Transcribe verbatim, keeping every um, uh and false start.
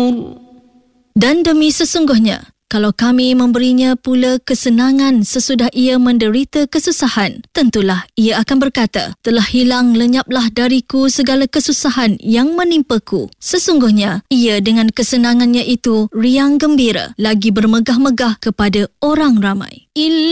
يعلمون. Dan demi sesungguhnya, kalau kami memberinya pula kesenangan sesudah ia menderita kesusahan, tentulah ia akan berkata, telah hilang lenyaplah dariku segala kesusahan yang menimpaku. Sesungguhnya, ia dengan kesenangannya itu riang gembira, lagi bermegah-megah kepada orang ramai.